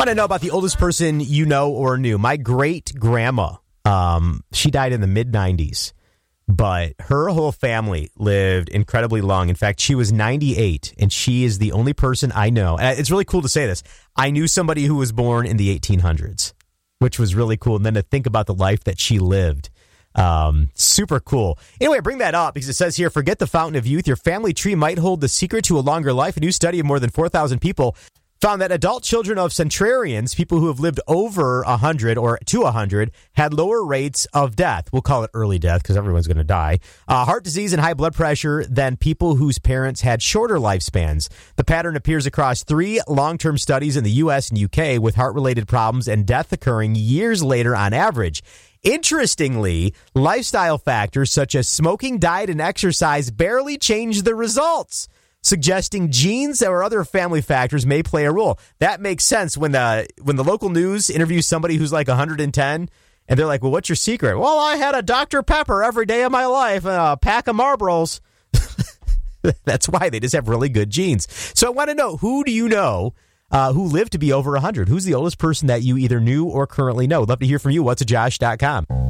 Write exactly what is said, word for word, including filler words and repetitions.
Want to know about the oldest person you know or knew? My great-grandma, um, she died in the mid nineties, but her whole family lived incredibly long. In fact, she was ninety-eight, and she is the only person I know. And it's really cool to say this. I knew somebody who was born in the eighteen hundreds, which was really cool. And then to think about the life that she lived. Um, super cool. Anyway, I bring that up because it says here, forget the fountain of youth. Your family tree might hold the secret to a longer life. A new study of more than four thousand people found that adult children of centenarians, people who have lived over one hundred or to one hundred, had lower rates of death. We'll call it early death because everyone's going to die. Uh, heart disease and high blood pressure than people whose parents had shorter lifespans. The pattern appears across three long-term studies in the U S and U K with heart-related problems and death occurring years later on average. Interestingly, lifestyle factors such as smoking, diet, and exercise barely change the results, suggesting genes or other family factors may play a role. That makes sense when the when the local news interviews somebody who's like one hundred ten, and they're like, well, what's your secret? Well, I had a Doctor Pepper every day of my life and a pack of Marlboros. That's why. They just have really good genes. So I want to know, who do you know Uh, who lived to be over one hundred? Who's the oldest person that you either knew or currently know? Love to hear from you. what's a josh dot com.